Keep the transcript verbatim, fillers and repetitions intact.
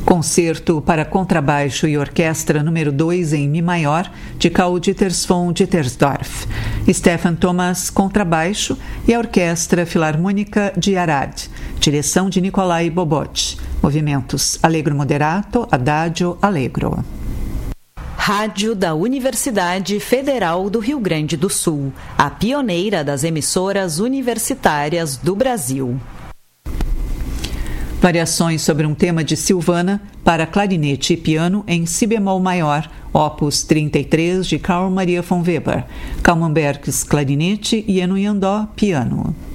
Concerto para contrabaixo e orquestra número dois em Mi maior, de Karl Dieters von Dittersdorf. Stefan Thomas, contrabaixo, e a Orquestra Filarmônica de Arad. Direção de Nicolai Bobot. Movimentos Allegro moderato, Adagio allegro. Rádio da Universidade Federal do Rio Grande do Sul, a pioneira das emissoras universitárias do Brasil. Variações sobre um tema de Silvana para clarinete e piano em si bemol maior, opus trinta e três de Carl Maria von Weber, Camembergs clarinete e Eno Yandó piano.